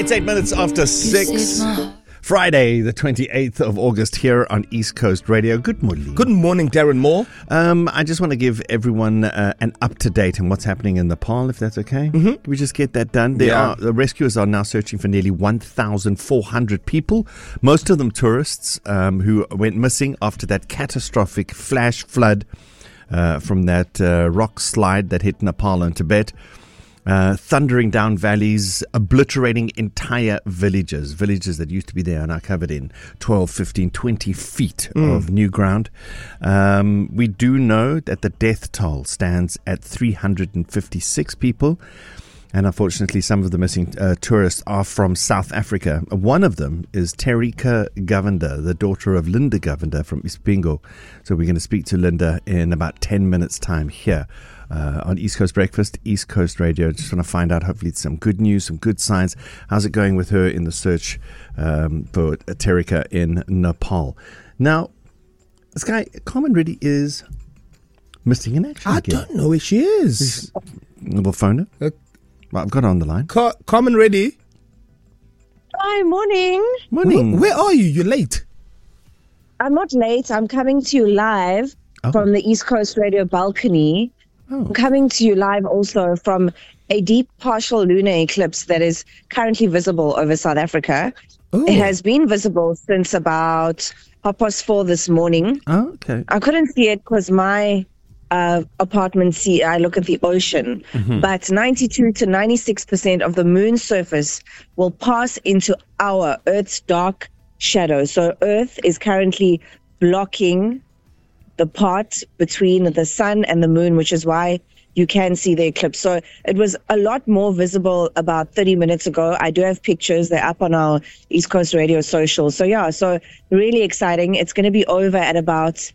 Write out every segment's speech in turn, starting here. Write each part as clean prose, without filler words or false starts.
It's 8 minutes after 6. Friday, the 28th of August here on East Coast Radio. Good morning. Good morning, Darren Moore. I just want to give everyone an up-to-date on what's happening in Nepal, if that's okay. Can we just get that done? The rescuers are now searching for nearly 1,400 people, most of them tourists who went missing after that catastrophic flash flood from that rock slide that hit Nepal and Tibet. Thundering down valleys, obliterating entire villages that used to be there are now covered in 12, 15, 20 feet of new ground. We do know that the death toll stands at 356 people. And unfortunately, some of the missing tourists are from South Africa. One of them is Terika Govender, the daughter of Linda Govender from Ispingo. So we're going to speak to Linda in about 10 minutes' time here on East Coast Breakfast, East Coast Radio. Just want to find out, hopefully, some good news, some good signs. How's it going with her in the search for Terika in Nepal? Now, this guy, Carmen Reddy, is missing in action again. I don't know where she is. We'll phone her. Well, I've got her on the line. Carmen Reddy. Hi, morning. Morning. Where are you? You're late. I'm not late. I'm coming to you live from the East Coast Radio balcony. I'm coming to you live also from a deep partial lunar eclipse that is currently visible over South Africa. It has been visible since about 4:30 this morning. Oh, okay. I couldn't see it because my apartment, I look at the ocean, but 92 to 96% of the moon's surface will pass into our Earth's dark shadow. So Earth is currently blocking the part between the sun and the moon, which is why you can see the eclipse. So it was a lot more visible about 30 minutes ago. I do have pictures. They're up on our East Coast Radio social. So really exciting. It's going to be over at about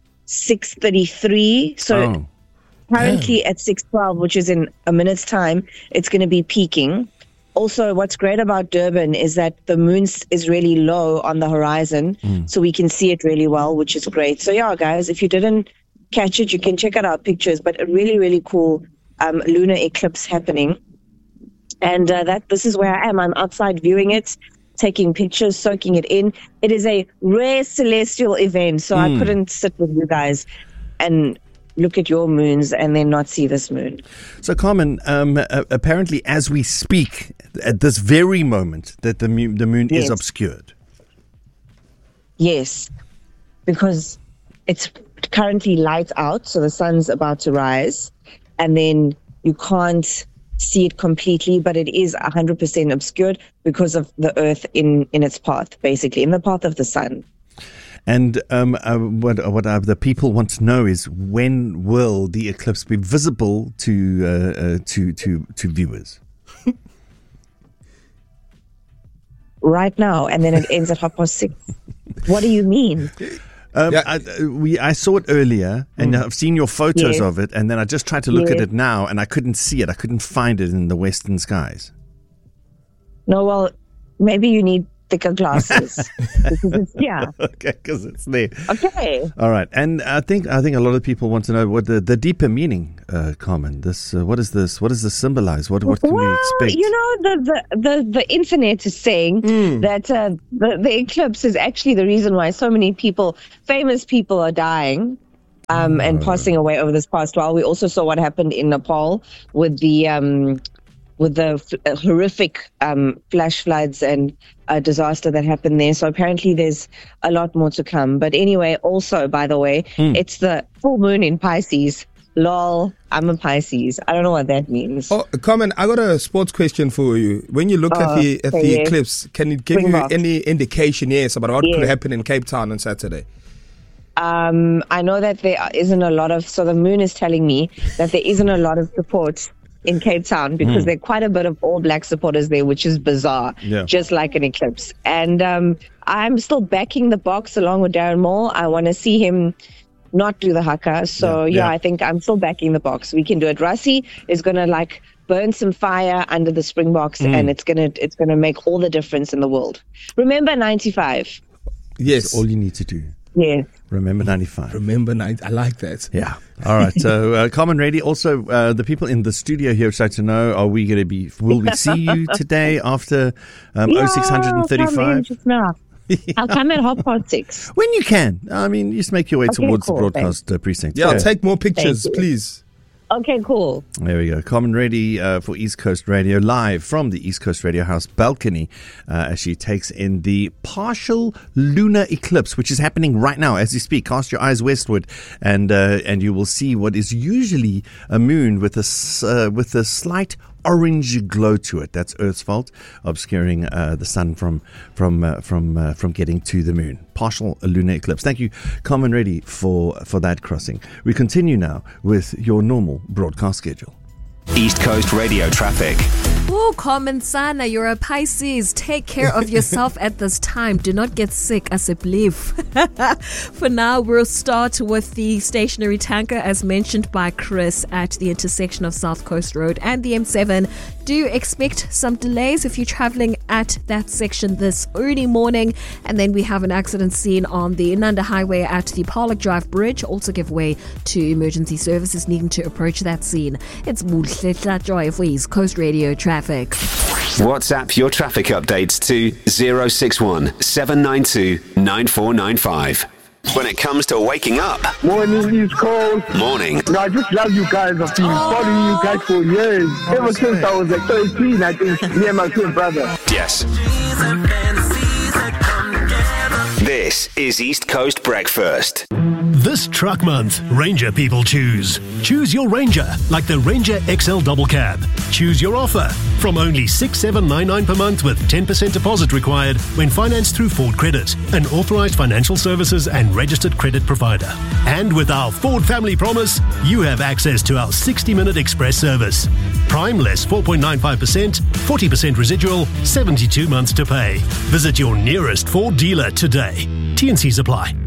6:33. So currently at 6:12, which is in a minute's time, it's going to be peaking. Also, what's great about Durban is that the moon is really low on the horizon, so we can see it really well, which is great. So guys, if you didn't catch it, you can check out our pictures, but a really, really cool lunar eclipse happening. And this is where I am. I'm outside viewing it, taking pictures, soaking it in. It is a rare celestial event, so I couldn't sit with you guys and look at your moons and then not see this moon. So, Carmen, apparently as we speak, at this very moment, that the moon is obscured. Yes, because it's currently light out, so the sun's about to rise, and then you can't see it completely, but it is 100% obscured because of the Earth in its path, basically, in the path of the sun. And what the people want to know is, when will the eclipse be visible to viewers? Right now, and then it ends at 6:30. What do you mean? I saw it earlier, and I've seen your photos of it, and then I just tried to look at it now, and I couldn't see it. I couldn't find it in the western skies. No, well, maybe you need thicker glasses. Okay, because it's there. Okay. All right, and I think a lot of people want to know what the deeper meaning, Carmen. What is this? What does this symbolize? What can we expect? You know, the internet is saying that the eclipse is actually the reason why so many famous people are dying and passing away over this past while. We also saw what happened in Nepal with the horrific flash floods and disaster that happened there. So apparently there's a lot more to come. But anyway, also, by the way, it's the full moon in Pisces. Lol, I'm a Pisces. I don't know what that means. Oh, Carmen, I got a sports question for you. When you look at the eclipse, can it give you any indication, about what could happen in Cape Town on Saturday? I know that there isn't a lot of, so the moon is telling me that there isn't a lot of support in Cape Town because there are quite a bit of all black supporters there, which is bizarre, just like an eclipse. And I'm still backing the box along with Darren Moore. I want to see him not do the haka. So I think I'm still backing the box. We can do it. Rassie is going to burn some fire under the Springboks and it's gonna make all the difference in the world. Remember 95. Yes. That's all you need to do. Yes. Remember 95. I like that. Yeah. All right. So, Carmen Reddy, also the people in the studio here would like to know, will we see you today after 0635? I'll come at 6:30. When you can. I mean, just make your way towards the broadcast precinct. Yeah, I'll take more pictures, please. Okay, cool. There we go. Carmen Reddy for East Coast Radio, live from the East Coast Radio House balcony as she takes in the partial lunar eclipse, which is happening right now as you speak. Cast your eyes westward and you will see what is usually a moon with a slight orange glow to it. That's Earth's fault, obscuring the sun from getting to the moon. Partial lunar eclipse. Thank you, Carmen Reddy, for that crossing. We continue now with your normal broadcast schedule. East Coast Radio traffic. Oh, Carmen Sana, you're a Pisces. Take care of yourself at this time. Do not get sick, as I believe. For now, we'll start with the stationary tanker, as mentioned by Chris, at the intersection of South Coast Road and the M7. Do expect some delays if you're traveling at that section this early morning. And then we have an accident scene on the Inanda Highway at the Pollock Drive Bridge. Also give way to emergency services needing to approach that scene. It's Muhletla Joy for East Coast Radio traffic. WhatsApp your traffic updates to 061 792 9495. When it comes to waking up. Morning, East Coast. Morning. No, I just love you guys. I've been following you guys for years. Ever since I was like 13, I think, me and my twin brother. Yes. This is East Coast Breakfast. This truck month, Ranger people choose. Choose your Ranger, like the Ranger XL Double Cab. Choose your offer from only $6,799 per month with 10% deposit required when financed through Ford Credit, an authorized financial services and registered credit provider. And with our Ford Family Promise, you have access to our 60-minute express service. Prime less 4.95%, 40% residual, 72 months to pay. Visit your nearest Ford dealer today. T&Cs apply.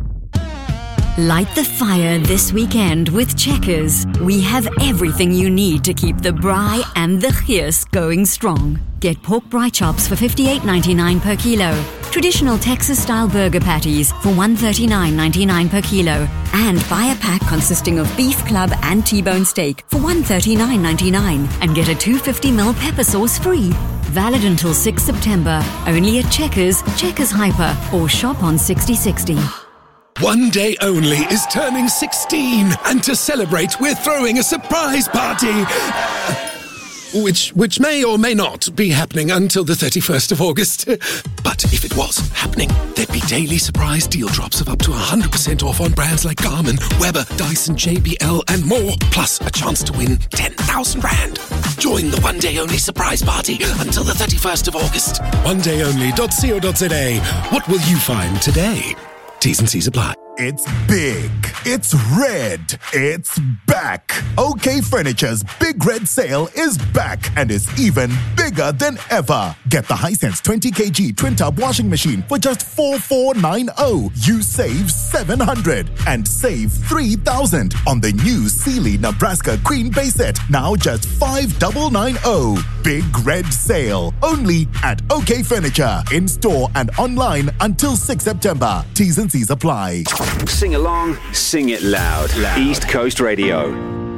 Light the fire this weekend with Checkers. We have everything you need to keep the braai and the geus going strong. Get pork braai chops for $58.99 per kilo. Traditional Texas-style burger patties for $139.99 per kilo. And buy a pack consisting of beef club and T-bone steak for $139.99 and get a 250ml pepper sauce free. Valid until 6 September. Only at Checkers, Checkers Hyper, or shop on 6060. One Day Only is turning 16, and to celebrate, we're throwing a surprise party. Which may or may not be happening until the 31st of August. But if it was happening, there'd be daily surprise deal drops of up to 100% off on brands like Garmin, Weber, Dyson, JBL, and more. Plus a chance to win 10,000 Rand. Join the One Day Only surprise party until the 31st of August. OneDayOnly.co.za. What will you find today? T's and C's apply. It's big. It's red. It's back. OK Furniture's Big Red Sale is back and is even bigger than ever. Get the Hisense 20 kg twin-tub washing machine for just $4,490. You save $700 and save $3,000 on the new Sealy Nebraska Queen Base set. Now just $5,990. Big Red Sale only at OK Furniture. In store and online until 6 September. T's and C's apply. Sing along, sing it loud. East Coast Radio.